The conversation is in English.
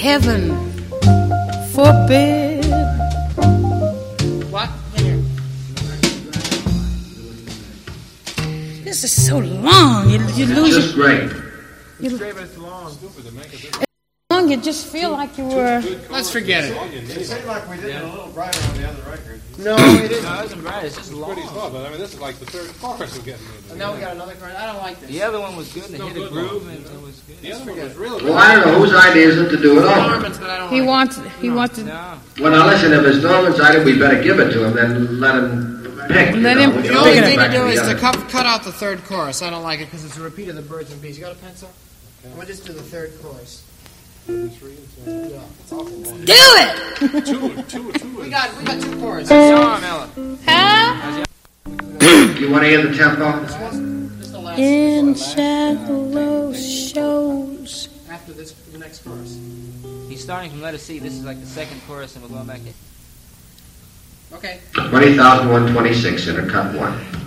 heaven forbid. What? Here. This is so long. You lose Just great. It's long. You just feel like you were. Let's forget it. It seemed like we did it a little brighter on the other record. No, it isn't. No, it isn't right. It's just long. Pretty slow, but I mean, this is like the third chorus we're getting into. And now we got another chorus. I don't like this. The other one was good, and it hit a groove, and it was good. The other one was really Well, I don't know whose idea is it to do it over. Norman's, but I don't He like wants. He wants to. No. Well, now listen, if it's Norman's idea, we better give it to him, then let him pick. Let him- The only thing to do is to cut out the third chorus. I don't like it because it's a repeat of the Birds and Bees. You got a pencil? We'll just do the third chorus. Do it. Two. We got two choruses. Song, Ella. Huh? You want to hear the tempo? Just the last. In shallow shows. After this, the next chorus. He's starting from Let Us See. This is like the second chorus, and we're going back in. Okay. 20,126 in a cut one.